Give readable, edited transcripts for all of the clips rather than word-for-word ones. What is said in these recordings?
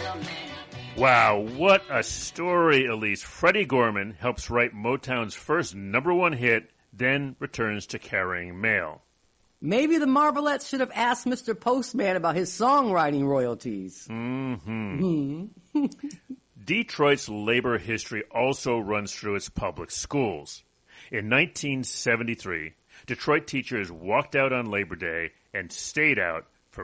Wow, what a story, Elise. Freddie Gorman helps write Motown's first #1 hit, then returns to carrying mail. Maybe the Marvelettes should have asked Mr. Postman about his songwriting royalties. Detroit's labor history also runs through its public schools. In 1973, Detroit teachers walked out on Labor Day and stayed out for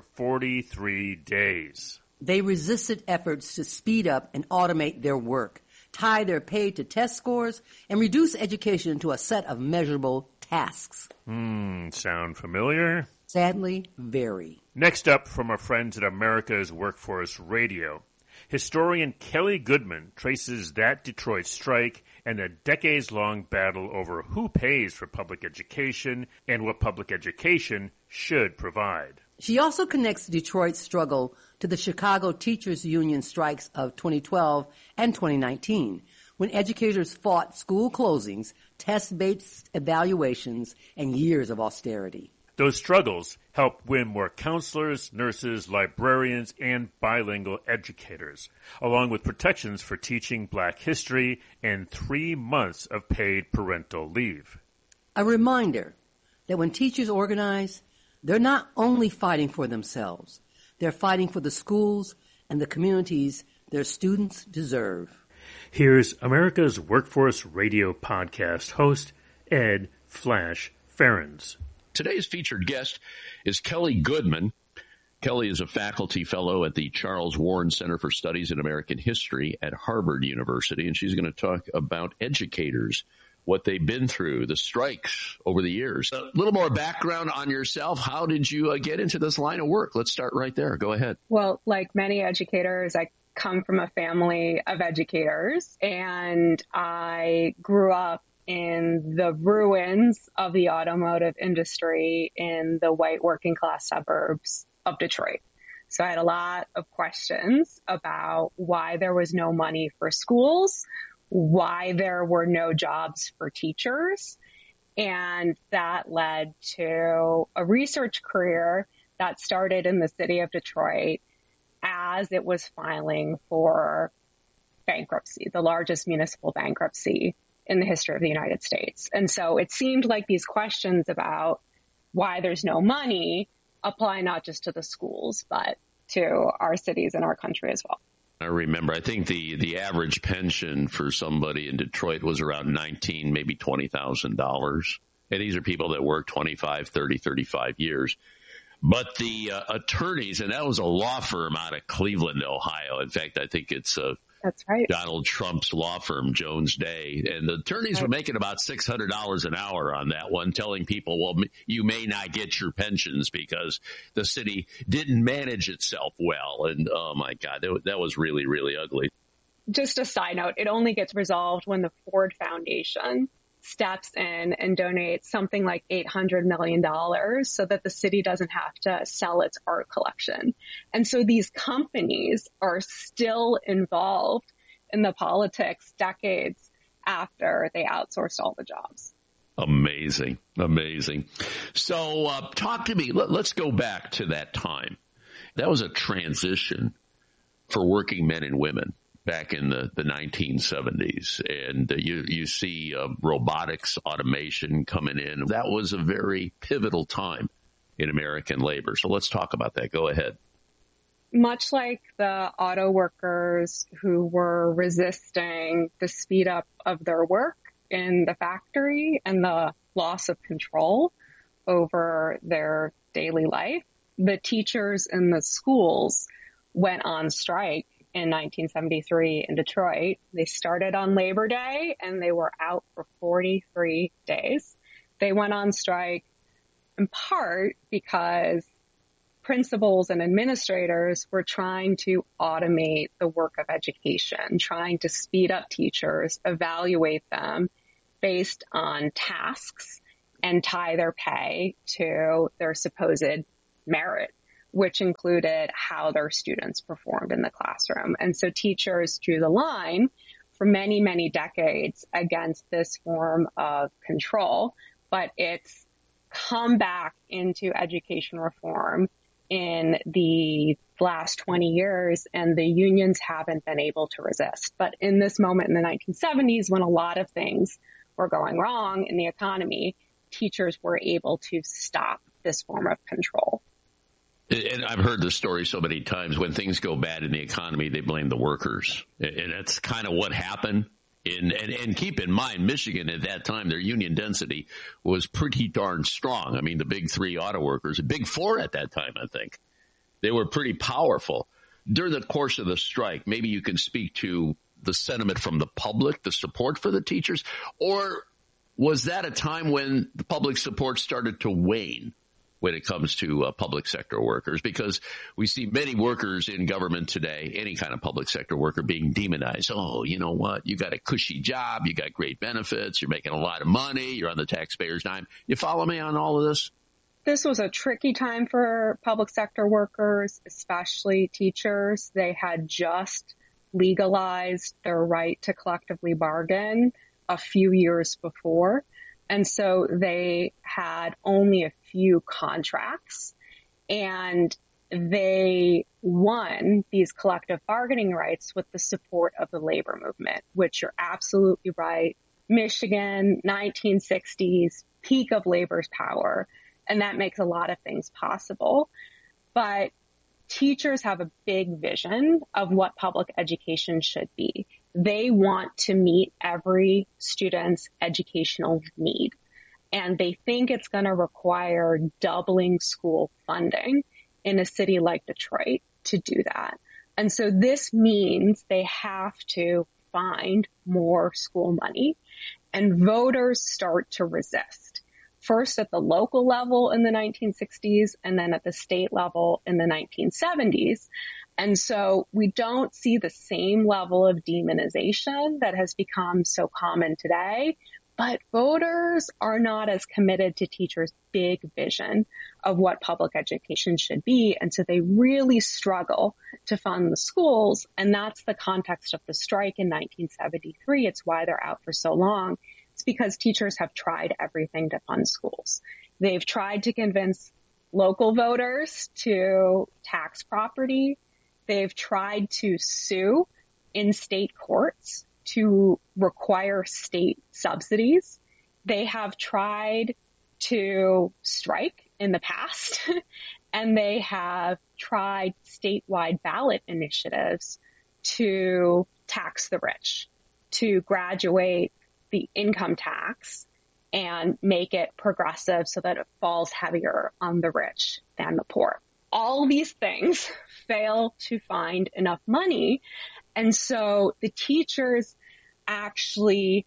43 days. They resisted efforts to speed up and automate their work, tie their pay to test scores, and reduce education to a set of measurable tasks. Sound familiar? Sadly, very. Next up, from our friends at America's Workforce Radio, historian Kelly Goodman traces that Detroit strike and the decades-long battle over who pays for public education and what public education should provide. She also connects Detroit's struggle to the Chicago Teachers Union strikes of 2012 and 2019, when educators fought school closings, test-based evaluations, and years of austerity. Those struggles helped win more counselors, nurses, librarians, and bilingual educators, along with protections for teaching Black history and 3 months of paid parental leave. A reminder that when teachers organize, they're not only fighting for themselves, they're fighting for the schools and the communities their students deserve. Here's America's Workforce Radio podcast host, Ed Flash Ferens. Today's featured guest is Kelly Goodman. Kelly is a faculty fellow at the Charles Warren Center for Studies in American History at Harvard University, and she's going to talk about educators, what they've been through, the strikes over the years. A little more background on yourself. How did you get into this line of work? Let's start right there. Go ahead. Well, like many educators, I come from a family of educators, and I grew up in the ruins of the automotive industry in the white working class suburbs of Detroit. So I had a lot of questions about why there was no money for schools, why there were no jobs for teachers. And that led to a research career that started in the city of Detroit as it was filing for bankruptcy, the largest municipal bankruptcy in the history of the United States. And so it seemed like these questions about why there's no money apply not just to the schools, but to our cities and our country as well. I remember, I think the average pension for somebody in Detroit was around $19,000, maybe $20,000. And these are people that work 25, 30, 35 years. But the attorneys, and that was a law firm out of Cleveland, Ohio. In fact, I think it's that's right, Donald Trump's law firm, Jones Day. And the attorneys were making about $600 an hour on that one, telling people, well, you may not get your pensions because the city didn't manage itself well. And oh, my God, that was really, really ugly. Just a side note, it only gets resolved when the Ford Foundation steps in and donates something like $800 million so that the city doesn't have to sell its art collection. And so these companies are still involved in the politics decades after they outsourced all the jobs. Amazing. Amazing. So talk to me. Let's go back to that time. That was a transition for working men and women back in the 1970s. And you see robotics, automation coming in. That was a very pivotal time in American labor. So let's talk about that. Go ahead. Much like the auto workers who were resisting the speed up of their work in the factory and the loss of control over their daily life, the teachers in the schools went on strike in 1973 in Detroit. They started on Labor Day and they were out for 43 days. They went on strike in part because principals and administrators were trying to automate the work of education, trying to speed up teachers, evaluate them based on tasks, and tie their pay to their supposed merit, which included how their students performed in the classroom. And so teachers drew the line for many, many decades against this form of control, but it's come back into education reform in the last 20 years, and the unions haven't been able to resist. But in this moment in the 1970s, when a lot of things were going wrong in the economy, teachers were able to stop this form of control. And I've heard this story so many times. When things go bad in the economy, they blame the workers. And that's kind of what happened. And keep in mind, Michigan at that time, their union density was pretty darn strong. I mean, the big three auto workers, the big four at that time, I think, they were pretty powerful. During the course of the strike, maybe you can speak to the sentiment from the public, the support for the teachers, or was that a time when the public support started to wane when it comes to public sector workers? Because we see many workers in government today, any kind of public sector worker, being demonized. Oh, you know what? You got a cushy job. You got great benefits. You're making a lot of money. You're on the taxpayer's dime. You follow me on all of this? This was a tricky time for public sector workers, especially teachers. They had just legalized their right to collectively bargain a few years before. And so they had only a few contracts, and they won these collective bargaining rights with the support of the labor movement, which you're absolutely right. Michigan, 1960s, peak of labor's power. And that makes a lot of things possible. But teachers have a big vision of what public education should be. They want to meet every student's educational need. And they think it's going to require doubling school funding in a city like Detroit to do that. And so this means they have to find more school money, and voters start to resist. First at the local level in the 1960s, and then at the state level in the 1970s. And so we don't see the same level of demonization that has become so common today, but voters are not as committed to teachers' big vision of what public education should be. And so they really struggle to fund the schools. And that's the context of the strike in 1973. It's why they're out for so long. It's because teachers have tried everything to fund schools. They've tried to convince local voters to tax property. They've tried to sue in state courts to require state subsidies. They have tried to strike in the past, and they have tried statewide ballot initiatives to tax the rich, to graduate the income tax and make it progressive so that it falls heavier on the rich than the poor. All these things fail to find enough money. And so the teachers actually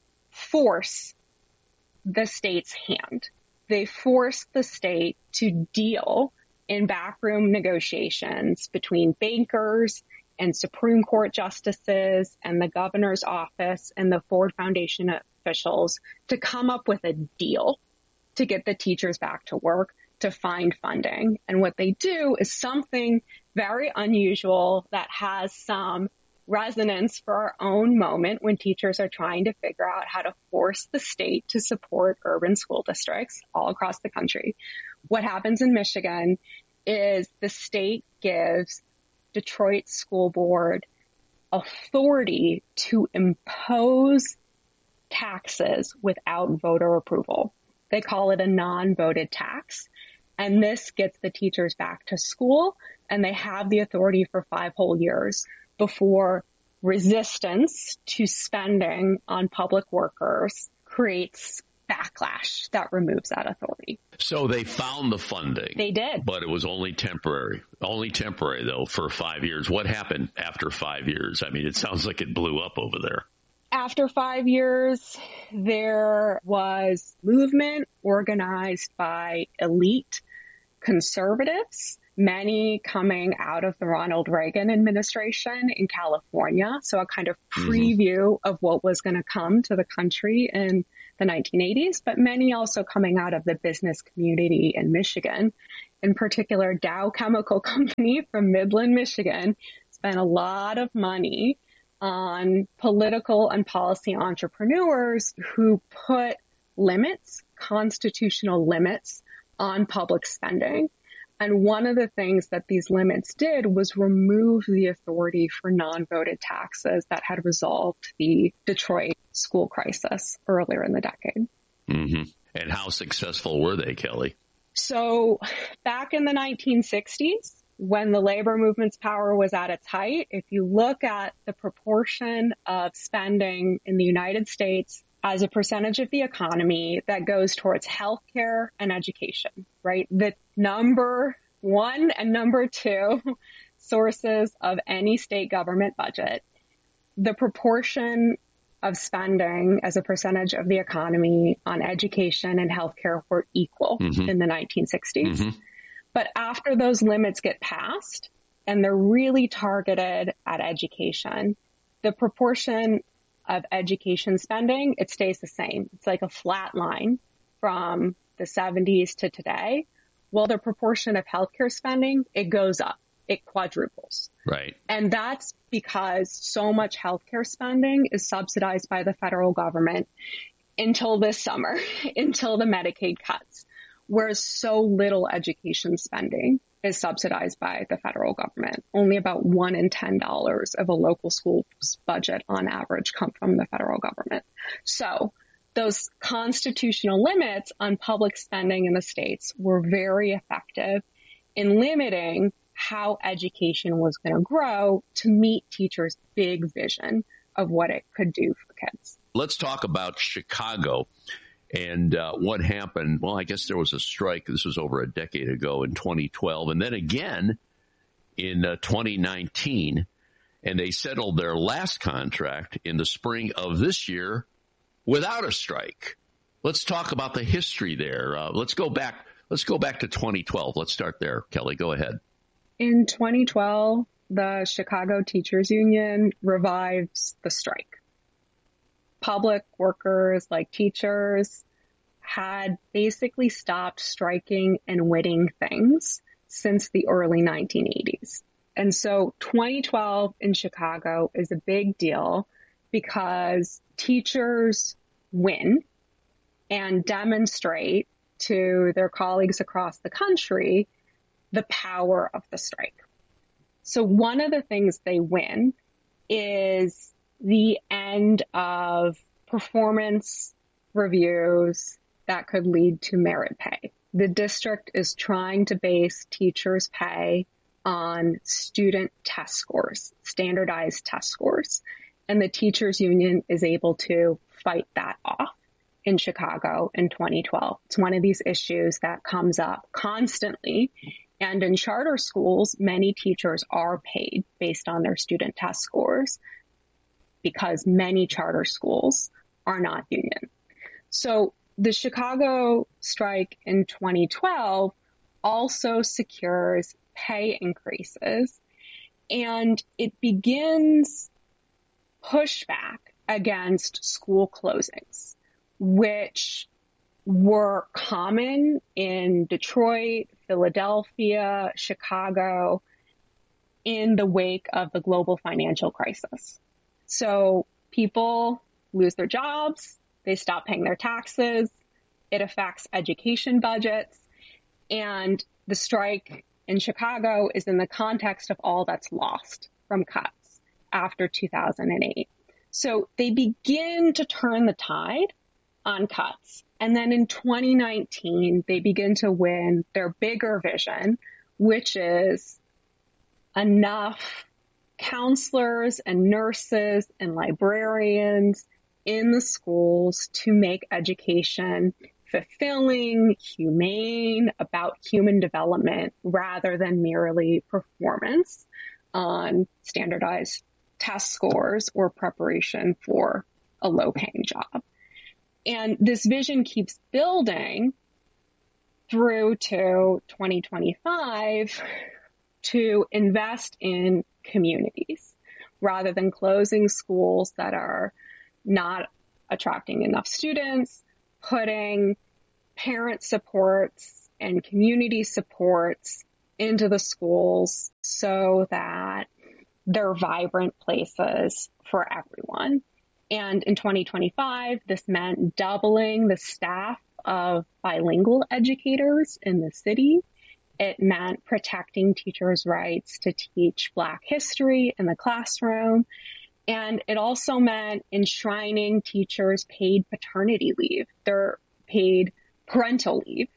force the state's hand. They force the state to deal in backroom negotiations between bankers and Supreme Court justices and the governor's office and the Ford Foundation officials to come up with a deal to get the teachers back to work, to find funding. And what they do is something very unusual that has some resonance for our own moment when teachers are trying to figure out how to force the state to support urban school districts all across the country. What happens in Michigan is the state gives Detroit School Board authority to impose taxes without voter approval. They call it a non-voted tax. And this gets the teachers back to school, and they have the authority for 5 whole years before resistance to spending on public workers creates backlash that removes that authority. So they found the funding. They did. But it was only temporary. Only temporary, though, for 5 years. What happened after 5 years? I mean, it sounds like it blew up over there. After 5 years, there was movement organized by elite conservatives, many coming out of the Ronald Reagan administration in California. So a kind of preview of what was going to come to the country in the 1980s, but many also coming out of the business community in Michigan. In particular, Dow Chemical Company from Midland, Michigan, spent a lot of money on political and policy entrepreneurs who put limits, constitutional limits, on public spending. And one of the things that these limits did was remove the authority for non-voted taxes that had resolved the Detroit school crisis earlier in the decade. Mm-hmm. And how successful were they, Kelly? So back in the 1960s, when the labor movement's power was at its height, if you look at the proportion of spending in the United States as a percentage of the economy that goes towards healthcare and education, right? The number one and number two sources of any state government budget, the proportion of spending as a percentage of the economy on education and healthcare were equal in the 1960s. Mm-hmm. But after those limits get passed and they're really targeted at education, the proportion of education spending, it stays the same. It's like a flat line from the 70s to today. Well, the proportion of healthcare spending, it goes up. It quadruples. Right. And that's because so much healthcare spending is subsidized by the federal government until this summer, until the Medicaid cuts, whereas so little education spending is subsidized by the federal government. Only about $1 in $10 of a local school's budget on average come from the federal government. So those constitutional limits on public spending in the states were very effective in limiting how education was going to grow to meet teachers' big vision of what it could do for kids. Let's talk about Chicago and what happened. Well, I guess there was a strike. This was over a decade ago in 2012, and then again in 2019, and they settled their last contract in the spring of this year without a strike. Let's talk about the history there. Let's go back to 2012. Let's start there. Kelly, go ahead. In 2012, the Chicago Teachers Union revived the strike. Public workers, like teachers, had basically stopped striking and winning things since the early 1980s. And so 2012 in Chicago is a big deal because teachers win and demonstrate to their colleagues across the country the power of the strike. So one of the things they win is the end of performance reviews that could lead to merit pay. The district is trying to base teachers' pay on student test scores, standardized test scores, and the teachers union is able to fight that off in Chicago in 2012. It's one of these issues that comes up constantly. And in charter schools, many teachers are paid based on their student test scores because many charter schools are not union. So the Chicago strike in 2012 also secures pay increases, and it begins pushback against school closings, which were common in Detroit, Philadelphia, Chicago, in the wake of the global financial crisis. So people lose their jobs, they stop paying their taxes, it affects education budgets, and the strike in Chicago is in the context of all that's lost from cuts after 2008. So they begin to turn the tide on cuts. And then in 2019, they begin to win their bigger vision, which is enough counselors and nurses and librarians in the schools to make education fulfilling, humane, about human development rather than merely performance on standardized test scores or preparation for a low-paying job. And this vision keeps building through to 2025 to invest in communities rather than closing schools that are not attracting enough students, putting parent supports and community supports into the schools so that they're vibrant places for everyone. And in 2025, this meant doubling the staff of bilingual educators in the city It meant protecting teachers' rights to teach Black history in the classroom. And it also meant enshrining teachers' paid paternity leave, their paid parental leave,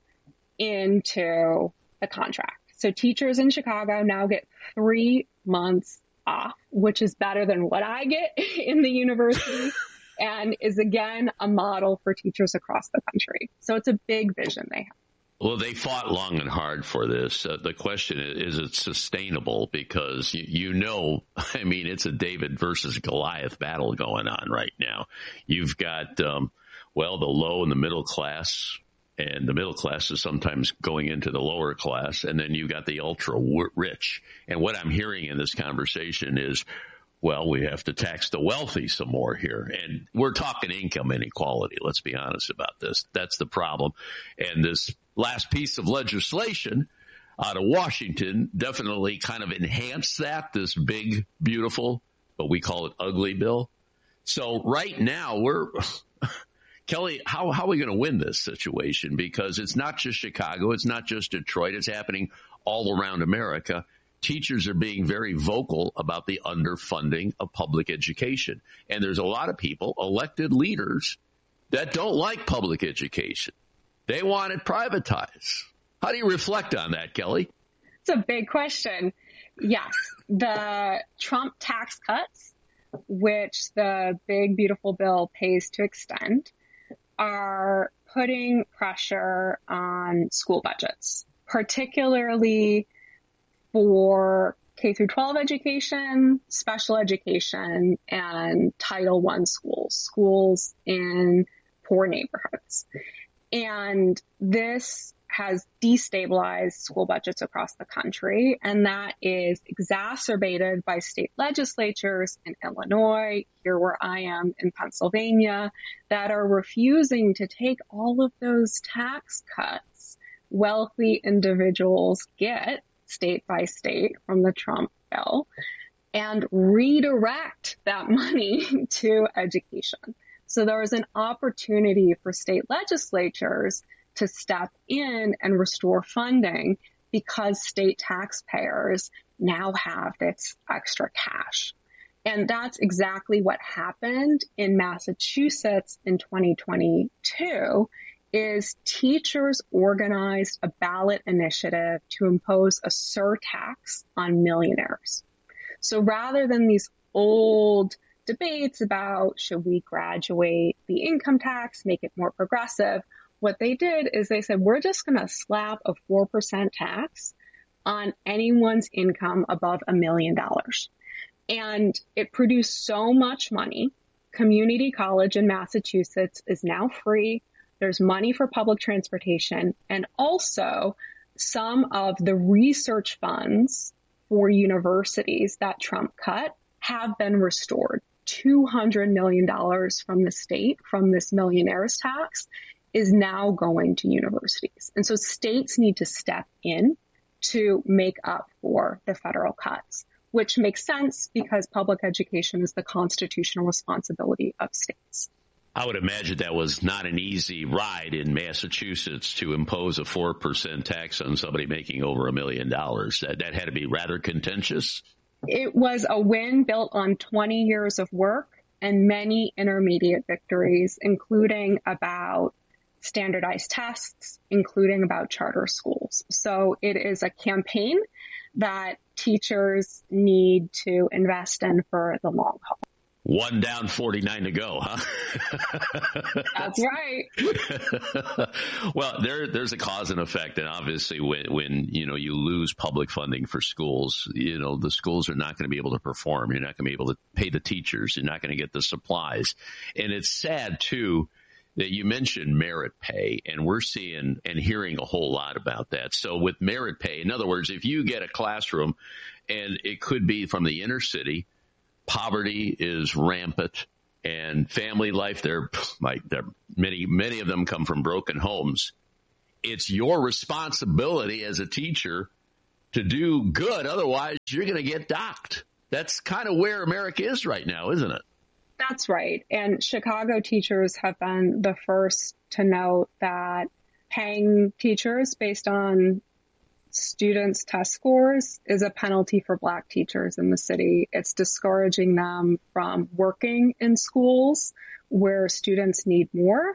into the contract. So teachers in Chicago now get 3 months off, which is better than what I get in the university and is, again, a model for teachers across the country. So it's a big vision they have. Well, they fought long and hard for this. The question is it sustainable? Because it's a David versus Goliath battle going on right now. You've got, the low and the middle class, and the middle class is sometimes going into the lower class, and then you've got the ultra rich. And what I'm hearing in this conversation is, well, we have to tax the wealthy some more here. And we're talking income inequality. Let's be honest about this. That's the problem. And this last piece of legislation out of Washington definitely kind of enhanced that, this big, beautiful, but we call it ugly bill. So right now Kelly, how are we going to win this situation? Because it's not just Chicago. It's not just Detroit. It's happening all around America. Teachers are being very vocal about the underfunding of public education. And there's a lot of people, elected leaders, that don't like public education. They want it privatized. How do you reflect on that, Kelly? It's a big question. Yes, the Trump tax cuts, which the big, beautiful bill pays to extend, are putting pressure on school budgets, particularly for K through 12 education, special education, and Title I schools in poor neighborhoods. And this has destabilized school budgets across the country, and that is exacerbated by state legislatures in Illinois, here where I am in Pennsylvania, that are refusing to take all of those tax cuts wealthy individuals get state by state from the Trump bill and redirect that money to education. So there is an opportunity for state legislatures to step in and restore funding because state taxpayers now have this extra cash. And that's exactly what happened in Massachusetts in 2022. Is teachers organized a ballot initiative to impose a surtax on millionaires. So rather than these old debates about should we graduate the income tax, make it more progressive, what they did is they said, we're just going to slap a 4% tax on anyone's income above $1 million. And it produced so much money. Community college in Massachusetts is now free. There's money for public transportation, and also some of the research funds for universities that Trump cut have been restored. $200 million from the state, from this millionaire's tax, is now going to universities. And so states need to step in to make up for the federal cuts, which makes sense because public education is the constitutional responsibility of states. I would imagine that was not an easy ride in Massachusetts to impose a 4% tax on somebody making over $1 million. That had to be rather contentious. It was a win built on 20 years of work and many intermediate victories, including about standardized tests, including about charter schools. So it is a campaign that teachers need to invest in for the long haul. One down, 49 to go, huh? That's right. Well, there's a cause and effect. And obviously when you lose public funding for schools, the schools are not going to be able to perform. You're not going to be able to pay the teachers. You're not going to get the supplies. And it's sad too that you mentioned merit pay, and we're seeing and hearing a whole lot about that. So with merit pay, in other words, if you get a classroom and it could be from the inner city, poverty is rampant, and family life, many of them come from broken homes. It's your responsibility as a teacher to do good. Otherwise, you're going to get docked. That's kind of where America is right now, isn't it? That's right. And Chicago teachers have been the first to note that paying teachers based on students' test scores is a penalty for Black teachers in the city. It's discouraging them from working in schools where students need more.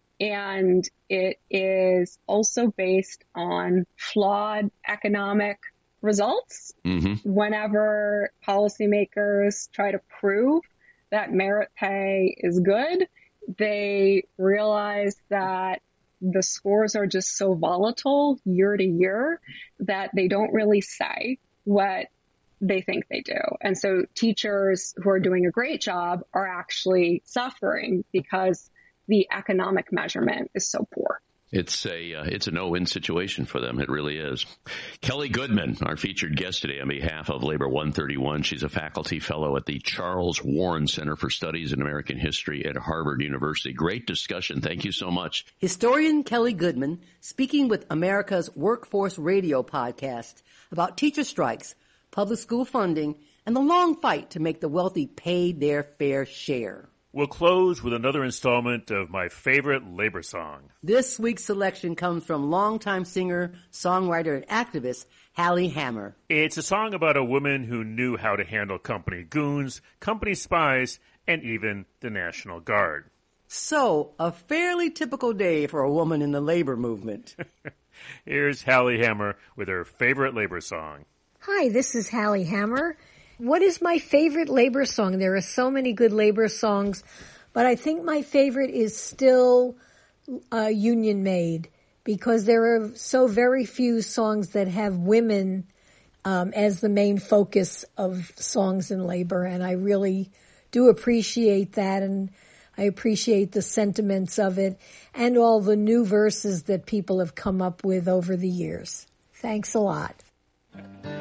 And it is also based on flawed economic results. Mm-hmm. Whenever policymakers try to prove that merit pay is good, they realize that the scores are just so volatile year to year that they don't really say what they think they do. And so teachers who are doing a great job are actually suffering because the economic measurement is so poor. It's a no-win situation for them. It really is. Kelly Goodman, our featured guest today on behalf of Labor 131. She's a faculty fellow at the Charles Warren Center for Studies in American History at Harvard University. Great discussion. Thank you so much. Historian Kelly Goodman speaking with America's Workforce Radio podcast about teacher strikes, public school funding, and the long fight to make the wealthy pay their fair share. We'll close with another installment of my favorite labor song. This week's selection comes from longtime singer, songwriter, and activist Hallie Hammer. It's a song about a woman who knew how to handle company goons, company spies, and even the National Guard. So, a fairly typical day for a woman in the labor movement. Here's Hallie Hammer with her favorite labor song. Hi, this is Hallie Hammer. What is my favorite labor song? There are so many good labor songs, but I think my favorite is still Union Made, because there are so very few songs that have women as the main focus of songs in labor, and I really do appreciate that, and I appreciate the sentiments of it and all the new verses that people have come up with over the years. Thanks a lot.